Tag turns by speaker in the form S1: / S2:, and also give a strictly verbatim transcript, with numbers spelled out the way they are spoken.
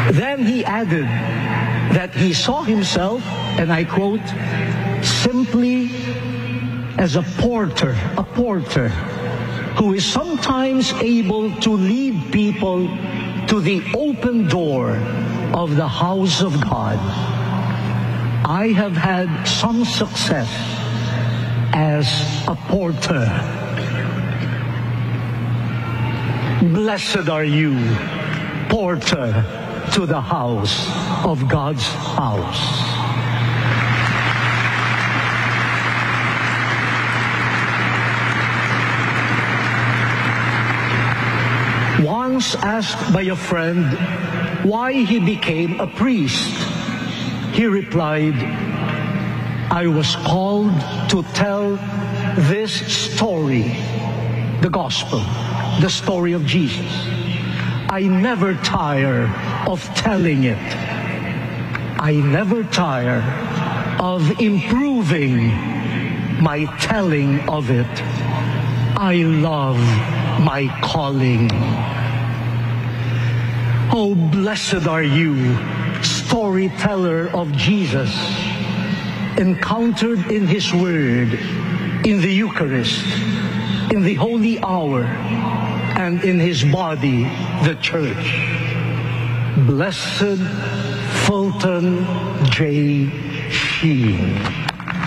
S1: Then he added that he saw himself, and I quote, simply as a porter, a porter who is sometimes able to lead people to the open door of the house of God. I have had some success as a porter. Blessed are you, porter to the house of God's house. Once asked by a friend why he became a priest, he replied, I was called to tell this story, the gospel, the story of Jesus. I never tire of telling it. I never tire of improving my telling of it. I love my calling. Oh, blessed are you, storyteller of Jesus, encountered in His Word, in the Eucharist, in the Holy Hour, and in His body, the Church. Blessed Fulton J. Sheen.